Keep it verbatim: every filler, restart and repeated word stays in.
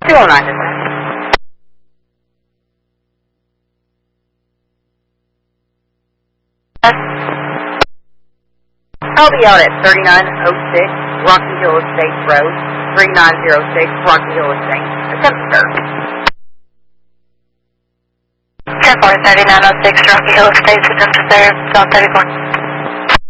two oh nine, dispatch. I'll be out at thirty-nine oh six Rocky Hill Estates Road, three nine zero six Rocky Hill Estates. Attempt to serve. ten four, thirty-nine oh six Rocky Hill Estates, attempt to serve, South thirty-four.